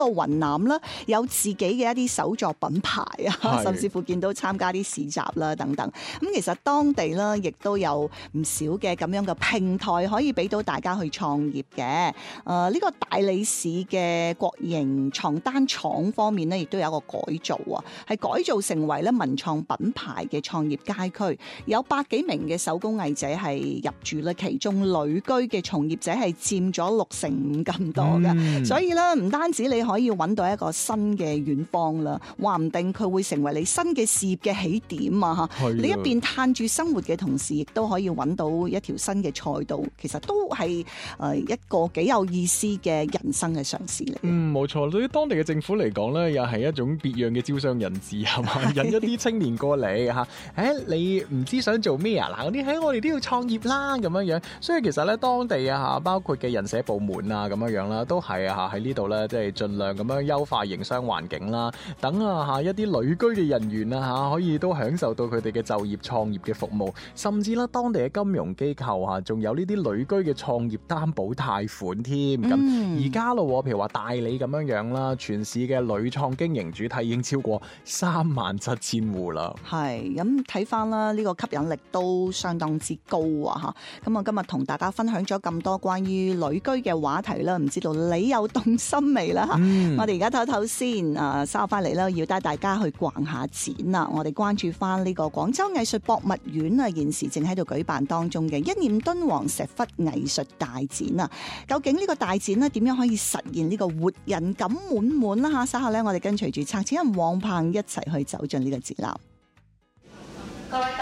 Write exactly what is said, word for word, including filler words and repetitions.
個雲南啦，有自己嘅一啲手作品牌啊，甚至乎見到參加啲市集啦等等。咁其實當地咧亦都有唔少嘅咁樣嘅平台可以俾到大家去創業嘅。誒、呃、呢、這個大理市嘅國營床單廠方面咧，亦都有一個改造啊，係改造成為咧文創品牌嘅創業街區，有百幾名嘅手工藝者係入駐啦，其中旅居嘅從業者係佔咗六成五咁多嘅、嗯，所以咧唔單止你可以揾到一個新嘅遠方啦，話唔定佢會成為你新嘅事業嘅起點啊！嚇，你一邊嘆住生活嘅同時，亦都可以揾到一條新嘅賽道，其實都係誒一個幾有意思嘅人生嘅嘗試嚟。 嗯，冇錯，對於當地嘅政府嚟講咧，又係一種別樣嘅招商引資係嘛，引一啲青年過嚟嚇。誒、哎，你唔知想做咩啊？嗱，嗰啲喺我哋都要創業啦咁樣樣。所以其實咧，當地啊嚇，包括嘅人社部門啊咁樣樣啦，都係啊嚇喺呢度咧，即係盡量咁樣優化營商環境啦，等啊嚇一啲旅居嘅人員啊嚇可以都享受到佢哋嘅就業創業嘅服務，甚至啦當地嘅金融機構嚇仲有呢啲旅居嘅創業擔保貸款添。咁而家咯，譬如話大理咁樣樣啦，全市嘅旅創經營主體已經超過三萬七千戶啦。係咁睇翻啦，呢個吸引力都相當之高啊嚇！咁啊今日同大家分享咗咁多關於旅居嘅話題啦，唔知道你有動心未啦嚇？嗯、我哋而家唞唞先，啊稍後翻嚟啦，要帶大家去逛下展啦。我哋關注翻呢個廣州藝術博物院啊，現時正喺度舉辦當中嘅一念敦煌石窟藝術大展啊！究竟呢個大展呢點樣可以實現呢個活人感滿滿啦嚇？稍後咧，我哋跟隨住策展人黃鵬一齊去走進呢個展覽。各位